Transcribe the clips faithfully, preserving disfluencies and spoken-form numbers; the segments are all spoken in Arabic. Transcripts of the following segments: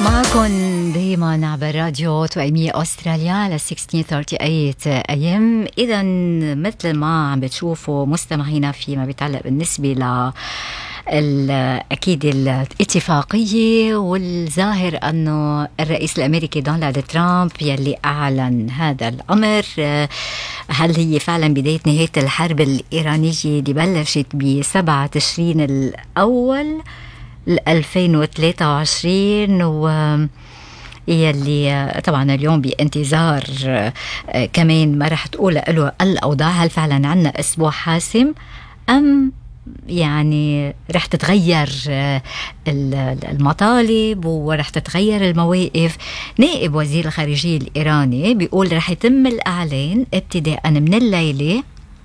معكم دايما عبر راديو توأمية أستراليا على ستة عشر ثلاثين وثمانين إيه إم. إذا مثل ما عم بتشوفوا مستمعينا فيما بيتعلق بالنسبة ل أكيد الاتفاقية، والظاهر أنه الرئيس الأمريكي دونالد ترامب يلي أعلن هذا الأمر. هل هي فعلا بداية نهاية الحرب الإيرانية اللي بلشت بسبعة تشرين الأول ألفين وثلاثة وعشرين، و يلي طبعا اليوم بانتظار كمان ما رح تقول له الأوضاع، هل فعلا عنا أسبوع حاسم أم يعني رح تتغير المطالب ورح تتغير المواقف. نائب وزير الخارجية الإيراني بيقول رح يتم الإعلان ابتداء من الليلة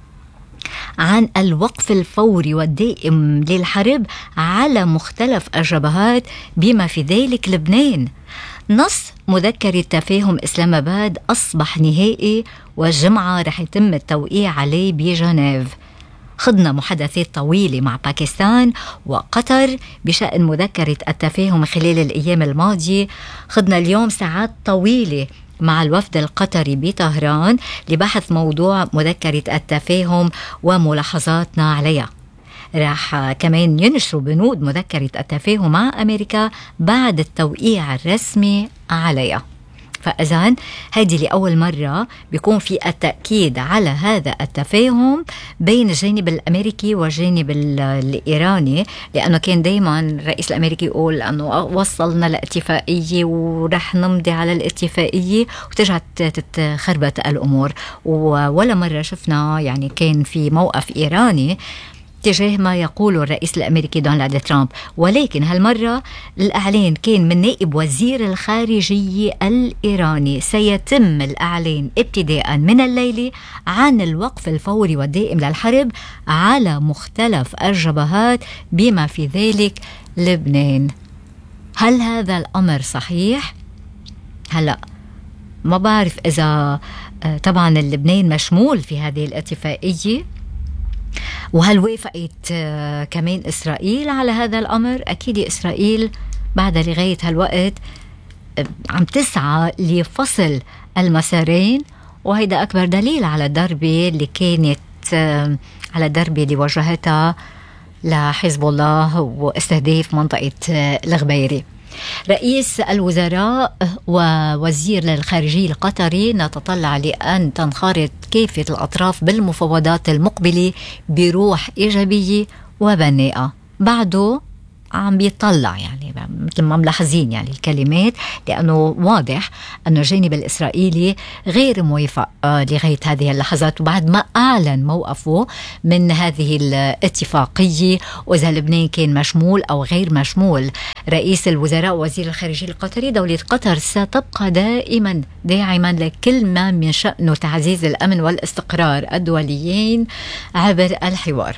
عن الوقف الفوري والدائم للحرب على مختلف الجبهات بما في ذلك لبنان. نص مذكرة تفاهم إسلام آباد أصبح نهائي، والجمعة رح يتم التوقيع عليه بجنيف. خضنا محادثات طويلة مع باكستان وقطر بشأن مذكرة التفاهم خلال الأيام الماضية. خضنا اليوم ساعات طويلة مع الوفد القطري بطهران لبحث موضوع مذكرة التفاهم وملاحظاتنا عليها. راح كمان ينشروا بنود مذكرة التفاهم مع أمريكا بعد التوقيع الرسمي عليها. فإذن هذه لأول مرة بيكون في التأكيد على هذا التفاهم بين الجانب الأمريكي والجانب الإيراني، لأنه كان دايما الرئيس الأمريكي يقول أنه وصلنا لاتفاقية ورح نمضي على الاتفاقية وترجع تتخربط الأمور، ولا مرة شفنا يعني كان في موقف إيراني تجاه ما يقوله الرئيس الأمريكي دونالد ترامب. ولكن هالمرة الإعلان كان من نائب وزير الخارجية الإيراني. سيتم الإعلان ابتداء من الليلة عن الوقف الفوري والدائم للحرب على مختلف الجبهات بما في ذلك لبنان. هل هذا الأمر صحيح؟ هلأ ما بعرف إذا طبعا لبنان مشمول في هذه الاتفاقية، وهل وافقت كمان إسرائيل على هذا الأمر؟ أكيد إسرائيل بعد لغاية هالوقت عم تسعى لفصل المسارين، وهيدا أكبر دليل على الضربة اللي كانت على الضربة اللي وجهتها لحزب الله واستهداف منطقة الغبيري. رئيس الوزراء ووزير الخارجية القطري نتطلع لأن تنخرط كافة الأطراف بالمفاوضات المقبلة بروح إيجابية وبناءة. بعده عم بيطلع يعني مثل ما ملاحظين يعني الكلمات، لأنه واضح أن الجانب الإسرائيلي غير موافق لغاية هذه اللحظات، وبعد ما أعلن موقفه من هذه الاتفاقية وإذا لبنان كان مشمول أو غير مشمول. رئيس الوزراء ووزير الخارجية القطري: دولة قطر ستبقى دائما داعما لكل ما من شأنه تعزيز الأمن والاستقرار الدوليين عبر الحوار.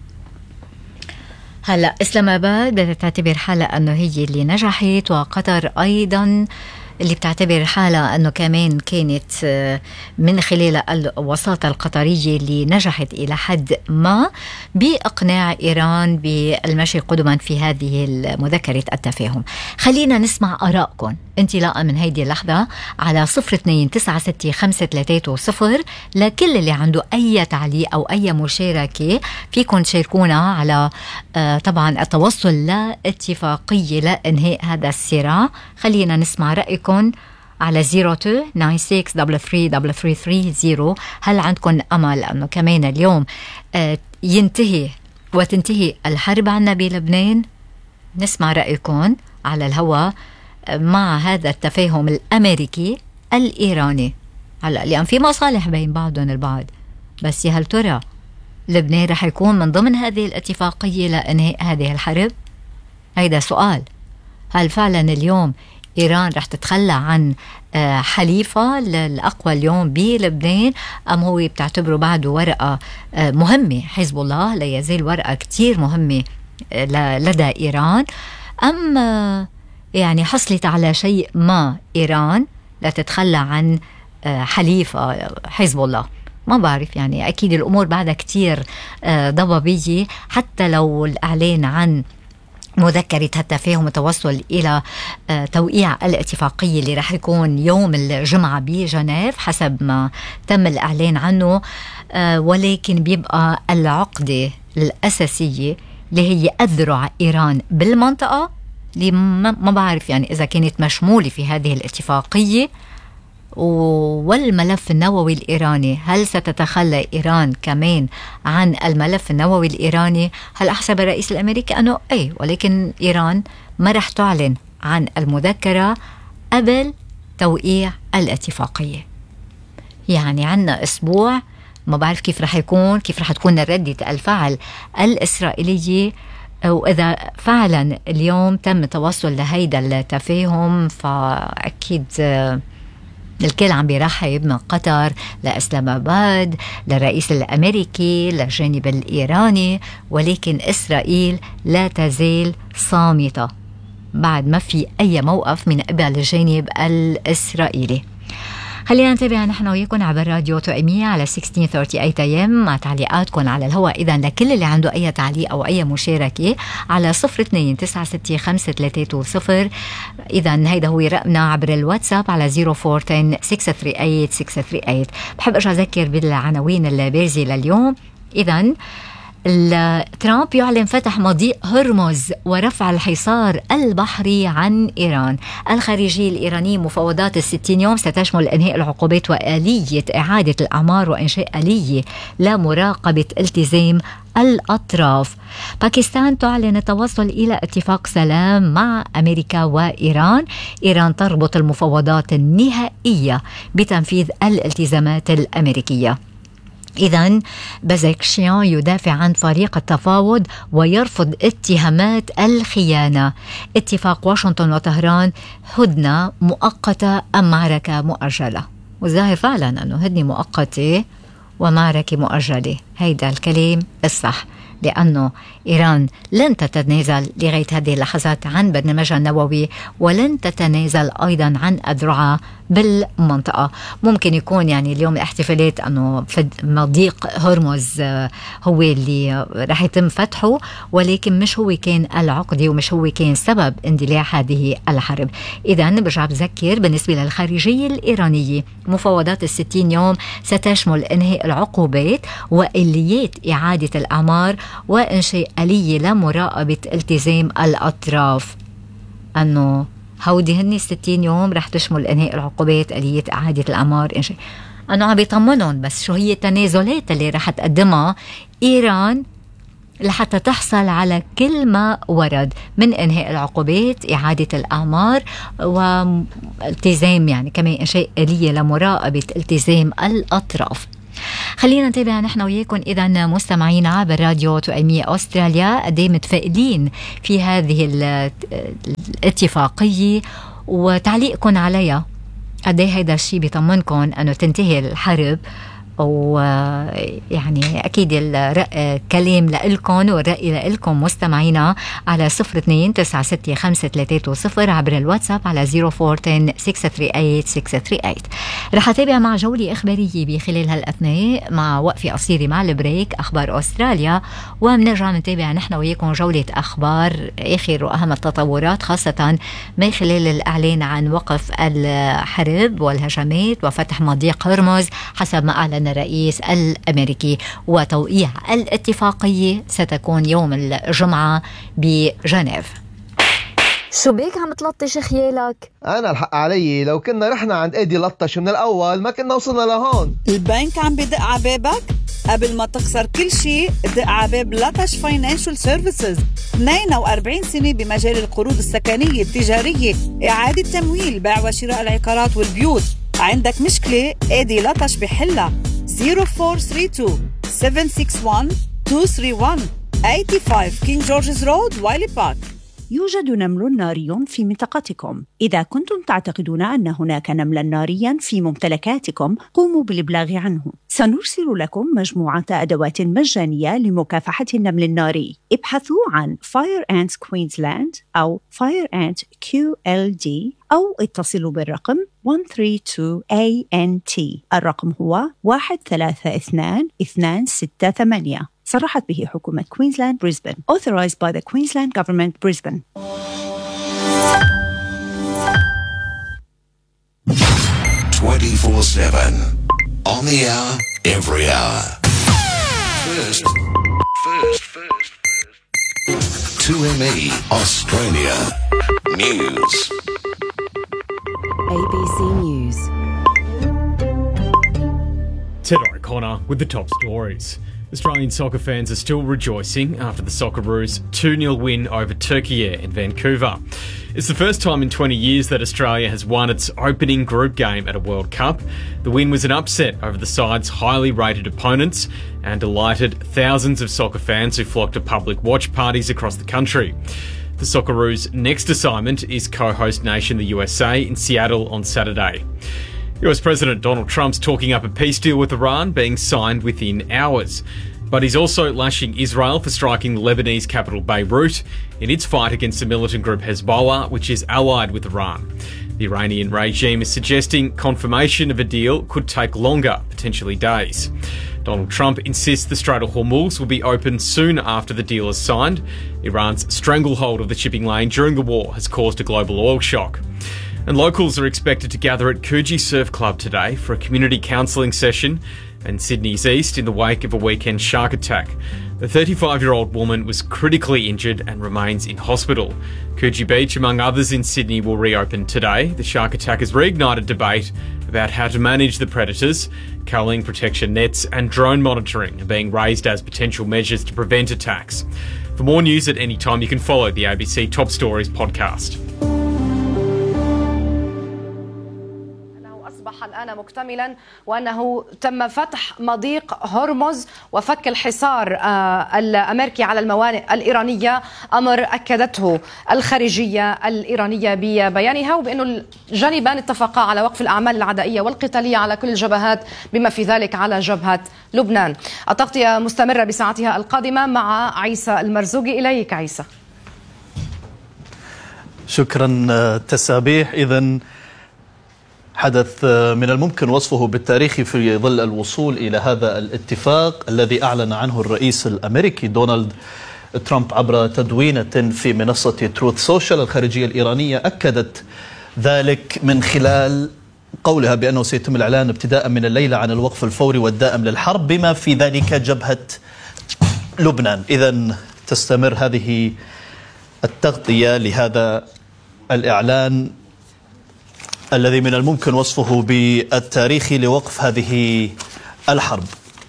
هلا إسلام آباد بدها تعتبر حالها أنه هي اللي نجحت، وقطر أيضا اللي بتعتبر حالها أنه كمان كانت من خلال الوساطة القطرية اللي نجحت إلى حد ما بإقناع إيران بالمشي قدما في هذه المذكرة التفاهم. خلينا نسمع آرائكم انطلاقا من هيدي اللحظة على صفر اثنين تسعة ستة خمسة ثلاثة صفر. لكل اللي عنده أي تعليق أو أي مشاركة فيكم تشاركونا على آه طبعا التوصل لاتفاقية لإنهاء هذا الصراع. خلينا نسمع رأيكم على صفر اثنين تسعة ستة ثلاثة ثلاثة ثلاثة ثلاثة صفر. هل عندكم أمل أنه كمان اليوم آه ينتهي وتنتهي الحرب عنا بلبنان؟ نسمع رأيكم على الهواء مع هذا التفاهم الأمريكي الإيراني. هلا لأن في مصالح بين بعضهم البعض، بس هل ترى لبنان رح يكون من ضمن هذه الاتفاقية لإنهاء هذه الحرب؟ هيدا سؤال. هل فعلا اليوم إيران رح تتخلى عن حليفة الأقوى اليوم بلبنان، أم هو بتعتبره بعده ورقة مهمة؟ حزب الله لا يزال ورقة كتير مهمة لدى إيران، أم يعني حصلت على شيء ما إيران لا تتخلى عن حليفة حزب الله؟ ما بعرف، يعني أكيد الأمور بعدها كتير ضبابية. حتى لو الإعلان عن مذكرة التفاهم التوصل إلى توقيع الاتفاقية اللي رح يكون يوم الجمعة بجنيف حسب ما تم الإعلان عنه، ولكن بيبقى العقدة الأساسية اللي هي أذرع إيران بالمنطقة اللي ما بعرف يعني إذا كانت مشمولة في هذه الاتفاقية، والملف النووي الإيراني. هل ستتخلى إيران كمان عن الملف النووي الإيراني؟ هل أحسب الرئيس الأمريكي أنه أي، ولكن إيران ما رح تعلن عن المذكرة قبل توقيع الاتفاقية. يعني عنا أسبوع، ما بعرف كيف رح يكون كيف رح تكون ردة الفعل الإسرائيلية، وإذا فعلا اليوم تم توصل لهيدا التفاهم فأكيد الكل عم بيرحب من قطر لإسلام آباد للرئيس الأمريكي للجانب الإيراني، ولكن إسرائيل لا تزال صامتة بعد ما في أي موقف من قبل الجانب الإسرائيلي. خلينا نتابع نحن وياكم عبر راديو توأمية على ستة عشر ثلاثين إيه إم مع تعليقاتكم على الهواء. إذا لكل اللي عنده أي تعليق أو أي مشاركة على صفر اثنين تسعة ستة خمسة ثلاثة صفر. إذا هيدا هو رقمنا عبر الواتساب على صفر أربعة عشرة ستة ثلاثة ثمانية ستة ثلاثة ثمانية. بحب أرجع أذكر بالعناوين البارزة لليوم. إذا ترامب يعلن فتح مضيق هرمز ورفع الحصار البحري عن إيران. الخارجية الإيرانية مفاوضات الستين يوم ستشمل إنهاء العقوبات وآلية إعادة الأعمار وإنشاء آلية لمراقبة التزام الأطراف. باكستان تعلن التوصل إلى اتفاق سلام مع أمريكا وإيران. إيران تربط المفاوضات النهائية بتنفيذ الالتزامات الأمريكية. إذن بازكشيان يدافع عن فريق التفاوض ويرفض اتهامات الخيانة. اتفاق واشنطن وطهران، هدنة مؤقتة أم معركة مؤجلة؟ والظاهر فعلا أنه هدنة مؤقتة ومعركة مؤجلة. هيدا الكلام الصح، لأنه إيران لن تتنازل لغاية هذه اللحظات عن برنامجها النووي، ولن تتنازل أيضا عن أذرعها بالمنطقة. ممكن يكون يعني اليوم الاحتفالات أنه مضيق هرمز هو اللي رح يتم فتحه، ولكن مش هو كان العقدة ومش هو كان سبب اندلاع هذه الحرب. إذن برجع بذكر بالنسبة للخارجية الإيرانية مفاوضات الستين يوم ستشمل إنهاء العقوبات وآليات إعادة الأعمار وإنشاء آلية لمراقبة التزام الأطراف. أنه هودي هني ستين يوم رح تشمل إنهاء العقوبات، آلية إعادة الأعمار، إنشاء. أنه عم بيطمنون، بس شو هي التنازلات اللي رح تقدمها إيران لحتى تحصل على كل ما ورد من إنهاء العقوبات، إعادة الأعمار، والتزام يعني كمان إنشاء آلية لمراقبة التزام الأطراف. خلينا نتابع نحن وياكم إذا مستمعين عبر راديو توأمية أستراليا قد ايه متفائلين في هذه الاتفاقية وتعليقكم عليها. قد ايه هيدا الشيء بيطمنكم أنه تنتهي الحرب، ويعني أكيد الكلام لإلكم والرأي لإلكم مستمعينا على صفر اثنين تسعة ستة خمسة ثلاثة صفر عبر الواتساب على صفر أربعة عشرة ستة ثلاثة ثمانية ستة ثلاثة ثمانية. رح أتابع مع جولة إخبارية بخلال هالأثناء مع وقفة قصيرة مع البريك أخبار أستراليا، ومنرجع نتابع نحن وياكم جولة أخبار آخر وأهم التطورات، خاصة من خلال الإعلان عن وقف الحرب والهجمات وفتح مضيق هرمز حسب ما أعلن الرئيس الأمريكي، وتوقيع الاتفاقية ستكون يوم الجمعة بجنيف. شو بيك عم تلطش خيالك؟ أنا الحق علي، لو كنا رحنا عند ايدي لطش من الأول ما كنا وصلنا لهون. البنك عم بدق عبابك؟ قبل ما تخسر كل شيء دق عباب لطش فاينانشال سيرفيسز. اثنين وأربعين سنة بمجال القروض السكنية التجارية، إعادة تمويل، بيع وشراء العقارات والبيوت. عندك مشكلة؟ ايدي لطش بحلها. صفر أربعة ثلاثة اثنين سبعة ستة واحد اثنين ثلاثة واحد خمسة وثمانين كينج جورجز رود، وايلي بارك. يوجد نمل ناري في منطقتكم. إذا كنتم تعتقدون أن هناك نملا ناريا في ممتلكاتكم، قوموا بالإبلاغ عنه. سنرسل لكم مجموعة أدوات مجانية لمكافحة النمل الناري. ابحثوا عن Fire Ant Queensland أو Fire Ant كيو إل دي أو اتصلوا بالرقم واحد ثلاثة اثنين إيه إن تي. الرقم هو واحد ثلاثة اثنين اثنين ستة ثمانية. صرحت به حكومة كوينزلاند بريسبن. Authorized by the Queensland Government Brisbane. twenty-four seven on the hour, every hour. First, first, first, first. two M E Australia News. A B C News. Ted O'Connor with the top stories. Australian soccer fans are still rejoicing after the Socceroos two nil win over Turkey in Vancouver. It's the first time in twenty years that Australia has won its opening group game at a World Cup. The win was an upset over the side's highly rated opponents and delighted thousands of soccer fans who flocked to public watch parties across the country. The Socceroos' next assignment is co-host nation the U S A in Seattle on Saturday. U S President Donald Trump's talking up a peace deal with Iran being signed within hours. But he's also lashing Israel for striking the Lebanese capital Beirut in its fight against the militant group Hezbollah, which is allied with Iran. The Iranian regime is suggesting confirmation of a deal could take longer, potentially days. Donald Trump insists the Strait of Hormuz will be open soon after the deal is signed. Iran's stranglehold of the shipping lane during the war has caused a global oil shock. And locals are expected to gather at Coogee Surf Club today for a community counselling session in Sydney's east in the wake of a weekend shark attack. The thirty-five-year-old woman was critically injured and remains in hospital. Coogee Beach, among others in Sydney, will reopen today. The shark attack has reignited debate about how to manage the predators. Culling protection nets and drone monitoring are being raised as potential measures to prevent attacks. For more news at any time, you can follow the A B C Top Stories podcast. الآن مكتملا وأنه تم فتح مضيق هرمز وفك الحصار الأمريكي على الموانئ الإيرانية، أمر أكدته الخارجية الإيرانية ببيانها، وبأنه الجانبان اتفقا على وقف الأعمال العدائية والقتالية على كل الجبهات بما في ذلك على جبهة لبنان. التغطية مستمرة بساعتها القادمة مع عيسى المرزوقي. إليك عيسى. شكرا تسابيح. إذن حدث من الممكن وصفه بالتاريخي في ظل الوصول إلى هذا الاتفاق الذي أعلن عنه الرئيس الأمريكي دونالد ترامب عبر تدوينة في منصة تروث سوشيال. الخارجية الإيرانية أكدت ذلك من خلال قولها بأنه سيتم الإعلان ابتداء من الليلة عن الوقف الفوري والدائم للحرب بما في ذلك جبهة لبنان. إذن تستمر هذه التغطية لهذا الإعلان الذي من الممكن وصفه بالتاريخي لوقف هذه الحرب.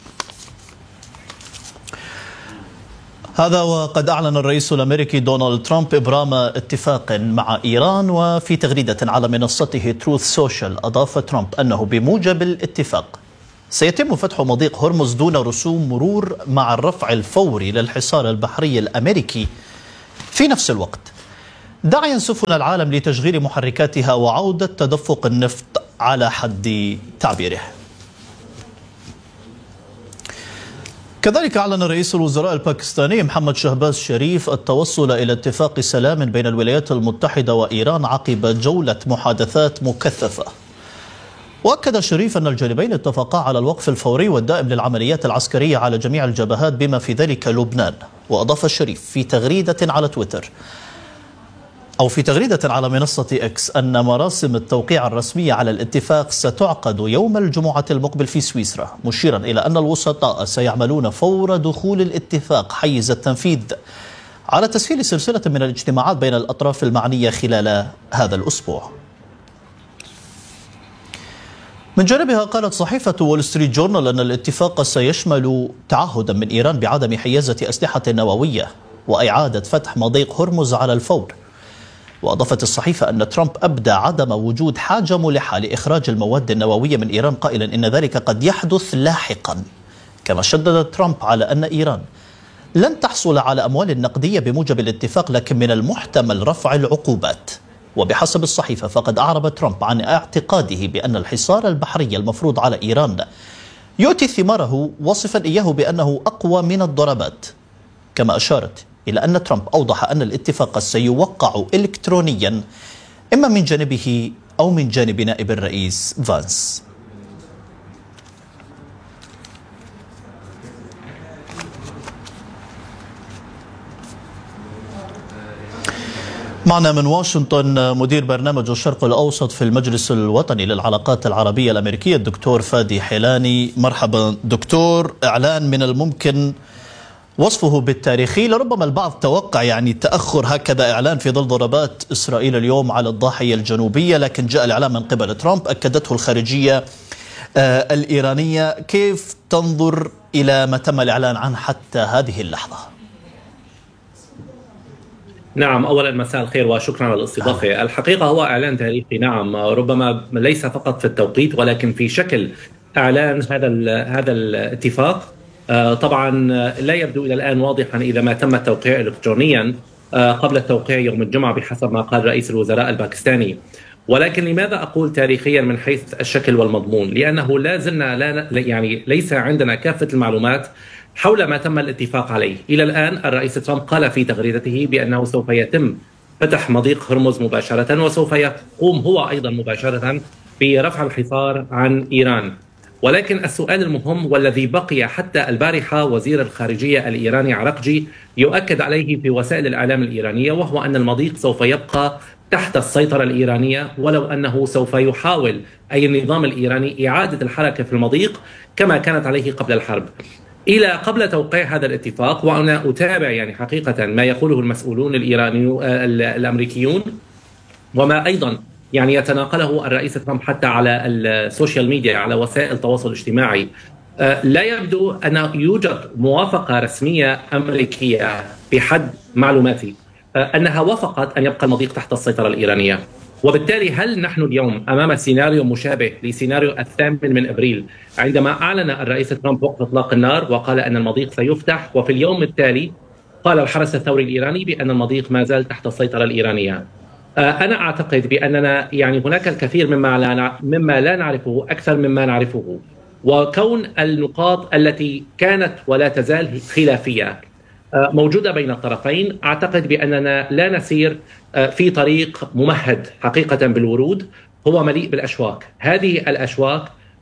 هذا وقد أعلن الرئيس الأمريكي دونالد ترامب إبرام اتفاق مع إيران، وفي تغريدة على منصته تروث سوشيال أضاف ترامب أنه بموجب الاتفاق سيتم فتح مضيق هرمز دون رسوم مرور مع الرفع الفوري للحصار البحري الأمريكي في نفس الوقت، داعيا سفن العالم لتشغيل محركاتها وعودة تدفق النفط على حد تعبيره. كذلك أعلن رئيس الوزراء الباكستاني محمد شهباز شريف التوصل إلى اتفاق سلام بين الولايات المتحدة وإيران عقب جولة محادثات مكثفة. وأكد شريف أن الجانبين اتفقا على الوقف الفوري والدائم للعمليات العسكرية على جميع الجبهات بما في ذلك لبنان. وأضاف الشريف في تغريدة على تويتر أو في تغريدة على منصة إكس أن مراسم التوقيع الرسمية على الاتفاق ستعقد يوم الجمعة المقبل في سويسرا، مشيرا إلى أن الوسطاء سيعملون فور دخول الاتفاق حيز التنفيذ على تسهيل سلسلة من الاجتماعات بين الأطراف المعنية خلال هذا الأسبوع. من جانبها قالت صحيفة وول ستريت جورنال أن الاتفاق سيشمل تعهدا من إيران بعدم حيازة أسلحة نووية وإعادة فتح مضيق هرمز على الفور. وأضافت الصحيفة أن ترامب أبدى عدم وجود حاجة ملحة لإخراج المواد النووية من إيران، قائلا إن ذلك قد يحدث لاحقا. كما شدد ترامب على أن إيران لن تحصل على أموال نقدية بموجب الاتفاق، لكن من المحتمل رفع العقوبات. وبحسب الصحيفة فقد أعرب ترامب عن اعتقاده بأن الحصار البحري المفروض على إيران يؤتي ثماره، وصفا إياه بأنه أقوى من الضربات. كما أشارت إلى أن ترامب أوضح أن الاتفاق سيوقع إلكترونيا إما من جانبه أو من جانب نائب الرئيس فانس. معنا من واشنطن مدير برنامج الشرق الأوسط في المجلس الوطني للعلاقات العربية الأمريكية الدكتور فادي حيلاني. مرحبا دكتور. إعلان من الممكن وصفه بالتاريخي، لربما البعض توقع يعني تأخر هكذا إعلان في ظل ضربات إسرائيل اليوم على الضاحية الجنوبية، لكن جاء الإعلان من قبل ترامب أكدته الخارجية آه الإيرانية. كيف تنظر إلى ما تم الإعلان عنه حتى هذه اللحظة؟ نعم، أولا مساء الخير وشكرا على الاستضافة. الحقيقة هو إعلان تاريخي، نعم، ربما ليس فقط في التوقيت ولكن في شكل إعلان هذا هذا الاتفاق. طبعا لا يبدو إلى الآن واضحا إذا ما تم التوقيع إلكترونيا قبل التوقيع يوم الجمعة بحسب ما قال رئيس الوزراء الباكستاني. ولكن لماذا أقول تاريخيا من حيث الشكل والمضمون؟ لأنه لا زلنا لا يعني ليس عندنا كافة المعلومات حول ما تم الاتفاق عليه. إلى الآن الرئيس ترامب قال في تغريدته بأنه سوف يتم فتح مضيق هرمز مباشرة، وسوف يقوم هو أيضا مباشرة برفع الحصار عن إيران. ولكن السؤال المهم والذي بقي حتى البارحة وزير الخارجية الإيراني عرقجي يؤكد عليه في وسائل الإعلام الإيرانية، وهو أن المضيق سوف يبقى تحت السيطرة الإيرانية، ولو أنه سوف يحاول أي النظام الإيراني إعادة الحركة في المضيق كما كانت عليه قبل الحرب. إلى قبل توقيع هذا الاتفاق وأنا أتابع يعني حقيقة ما يقوله المسؤولون الإيرانيون الأمريكيون وما أيضا يعني يتناقله الرئيس ترامب حتى على السوشيال ميديا على وسائل التواصل الاجتماعي، لا يبدو أن يوجد موافقة رسمية أمريكية بحد معلوماتي أنها وافقت أن يبقى المضيق تحت السيطرة الإيرانية. وبالتالي هل نحن اليوم أمام سيناريو مشابه لسيناريو الثامن من أبريل عندما أعلن الرئيس ترامب وقف إطلاق النار وقال أن المضيق سيفتح، وفي اليوم التالي قال الحرس الثوري الإيراني بأن المضيق ما زال تحت السيطرة الإيرانية؟ أنا أعتقد بأننا يعني هناك الكثير مما لا مما لا نعرفه أكثر مما نعرفه، وكون النقاط التي كانت ولا تزال خلافية موجودة بين الطرفين، أعتقد بأننا لا نسير في طريق ممهد حقيقة بالورود، هو مليء بالأشواك. هذه الأشواك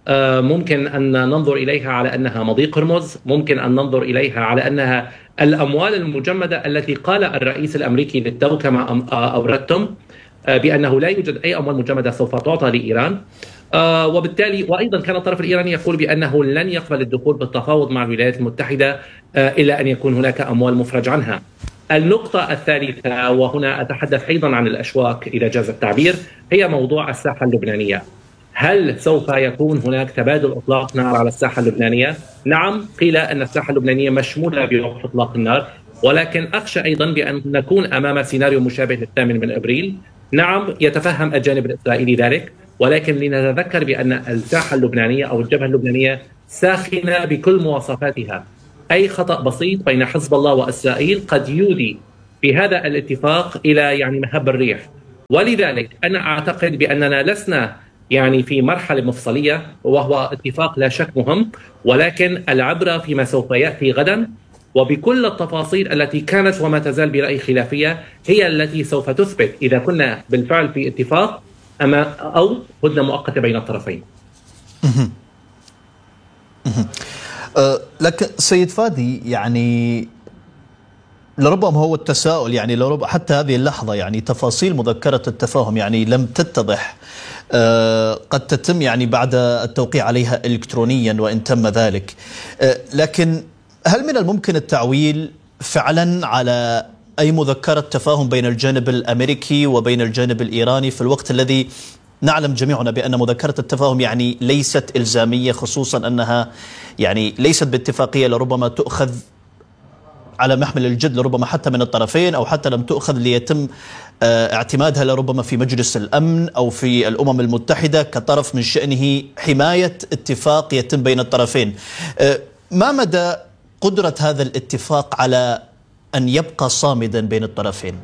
ممكن أن ننظر إليها على أنها مضيق هرمز، ممكن أن ننظر إليها على أنها الأموال المجمدة التي قال الرئيس الأمريكي للتو كما أوردتم بأنه لا يوجد أي أموال مجمدة سوف تعطى لإيران. آه وبالتالي وأيضا كان الطرف الإيراني يقول بأنه لن يقبل الدخول بالتفاوض مع الولايات المتحدة آه إلا أن يكون هناك أموال مفرج عنها. النقطة الثالثة، وهنا أتحدث أيضا عن الأشواك إذا جاز التعبير، هي موضوع الساحة اللبنانية. هل سوف يكون هناك تبادل إطلاق نار على الساحة اللبنانية؟ نعم، قيل أن الساحة اللبنانية مشمولة بوقف إطلاق النار، ولكن أخشى أيضا بأن نكون أمام سيناريو مشابه للثامن من أبريل. نعم، يتفهم الجانب الإسرائيلي ذلك، ولكن لنتذكر بأن الساحة اللبنانية أو الجبهة اللبنانية ساخنة بكل مواصفاتها. أي خطأ بسيط بين حزب الله وإسرائيل قد يودي بهذا الاتفاق إلى يعني مهب الريح. ولذلك أنا أعتقد بأننا لسنا يعني في مرحلة مفصلية، وهو اتفاق لا شك مهم، ولكن العبرة فيما سوف يأتي غدا، وبكل التفاصيل التي كانت وما تزال برأي خلافية هي التي سوف تثبت إذا كنا بالفعل في اتفاق أما أو هدنة مؤقتة بين الطرفين. أه لكن سيد فادي، يعني لربما هو التساؤل، يعني لربما حتى هذه اللحظة يعني تفاصيل مذكرة التفاهم يعني لم تتضح، أه قد تتم يعني بعد التوقيع عليها إلكترونيا وإن تم ذلك، أه لكن هل من الممكن التعويل فعلا على أي مذكرة تفاهم بين الجانب الأمريكي وبين الجانب الإيراني في الوقت الذي نعلم جميعنا بأن مذكرة التفاهم يعني ليست إلزامية، خصوصا أنها يعني ليست باتفاقية لربما تؤخذ على محمل الجد لربما حتى من الطرفين، أو حتى لم تؤخذ ليتم اعتمادها لربما في مجلس الأمن أو في الأمم المتحدة كطرف من شأنه حماية اتفاق يتم بين الطرفين. ما مدى قدرة هذا الاتفاق على أن يبقى صامدا بين الطرفين؟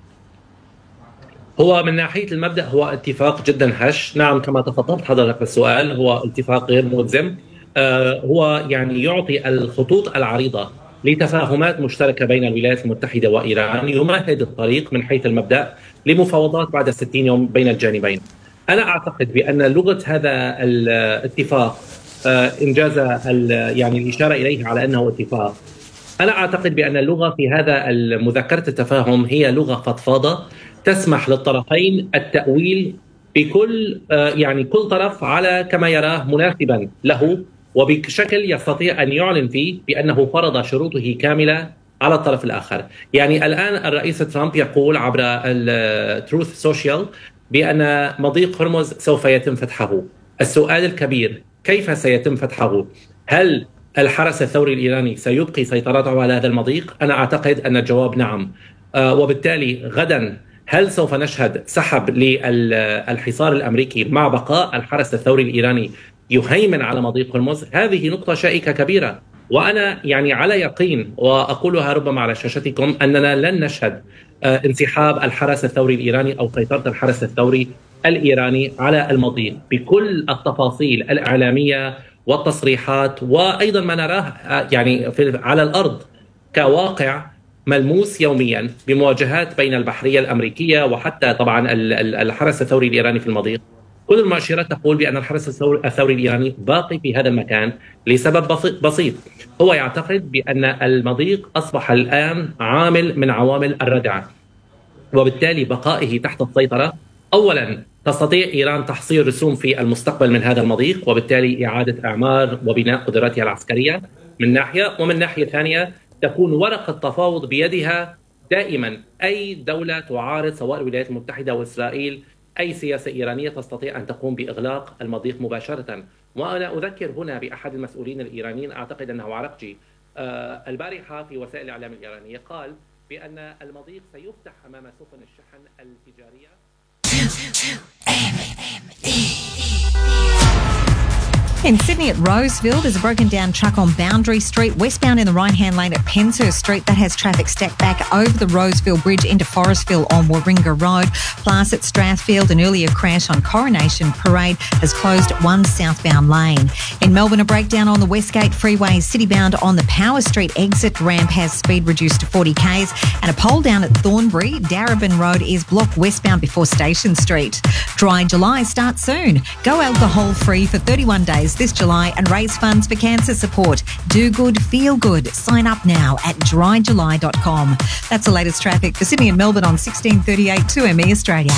هو من ناحية المبدأ هو اتفاق جدا هش، نعم كما تفضلت حضرتك في السؤال، هو اتفاق غير ملزم. آه هو يعني يعطي الخطوط العريضة لتفاهمات مشتركة بين الولايات المتحدة وإيران، يمهد الطريق من حيث المبدأ لمفاوضات بعد ستين يوم بين الجانبين. أنا أعتقد بأن لغة هذا الاتفاق آه إنجاز يعني الإشارة إليه على أنه اتفاق، أنا أعتقد بأن اللغة في هذا المذكرة التفاهم هي لغة فضفاضة تسمح للطرفين التأويل بكل يعني كل طرف على كما يراه مناسبا له، وبشكل يستطيع أن يعلن فيه بأنه فرض شروطه كاملة على الطرف الآخر. يعني الآن الرئيس ترامب يقول عبر التروث سوشيال بأن مضيق هرمز سوف يتم فتحه. السؤال الكبير كيف سيتم فتحه؟ هل الحرس الثوري الإيراني سيبقي سيطرته على هذا المضيق؟ أنا أعتقد أن الجواب نعم. آه وبالتالي غدا هل سوف نشهد سحب للحصار الأمريكي مع بقاء الحرس الثوري الإيراني يهيمن على مضيق هرمز؟ هذه نقطة شائكة كبيرة، وأنا يعني على يقين وأقولها ربما على شاشتكم أننا لن نشهد آه انسحاب الحرس الثوري الإيراني أو سيطرة الحرس الثوري الإيراني على المضيق بكل التفاصيل الإعلامية والتصريحات، وأيضا ما نراه يعني في على الأرض كواقع ملموس يوميا بمواجهات بين البحرية الأمريكية وحتى طبعا الحرس الثوري الإيراني في المضيق. كل المؤشرات تقول بأن الحرس الثوري الإيراني باقي في هذا المكان لسبب بسيط، هو يعتقد بأن المضيق أصبح الآن عامل من عوامل الردع، وبالتالي بقائه تحت السيطرة أولا تستطيع إيران تحصيل رسوم في المستقبل من هذا المضيق، وبالتالي إعادة إعمار وبناء قدراتها العسكرية من ناحية، ومن ناحية ثانية تكون ورقة تفاوض بيدها دائما. أي دولة تعارض سواء الولايات المتحدة وإسرائيل أي سياسة إيرانية تستطيع أن تقوم بإغلاق المضيق مباشرة. وأنا أذكر هنا بأحد المسؤولين الإيرانيين، أعتقد أنه عرقجي، آه البارحة في وسائل الإعلام الإيرانية قال بأن المضيق سيفتح أمام سفن الشحن التجارية. In Sydney at Roseville, there's a broken down truck on Boundary Street, westbound in the right-hand lane at Penshurst Street. That has traffic stacked back over the Roseville Bridge into Forestville on Warringah Road. Plus at Strathfield, an earlier crash on Coronation Parade has closed one southbound lane. In Melbourne, a breakdown on the Westgate Freeway, citybound on the Power Street exit ramp has speed reduced to forty k's. And a pole down at Thornbury, Darebin Road is blocked westbound before Station Street. Dry July starts soon. Go alcohol-free for thirty-one days this July and raise funds for cancer support. Do good, feel good. Sign up now at dry july dot com. That's the latest traffic for Sydney and Melbourne on sixteen thirty-eight two M E Australia.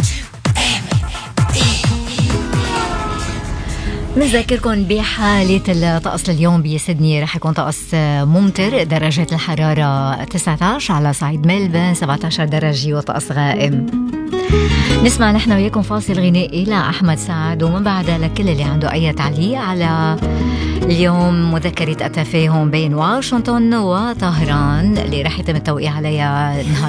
نذكركم بحالة الطقس اليوم بسيدني رح يكون طقس ممطر، درجات الحرارة تسعة عشر على صعيد ملبن، سبعة عشر درجة وطقس غائم. نسمع نحن وياكم فاصل غنائي لأحمد سعد، ومن بعدها لكل اللي عنده أي تعليق على اليوم مذكرة التفاهم بين واشنطن وطهران اللي رح يتم التوقيع عليها نهار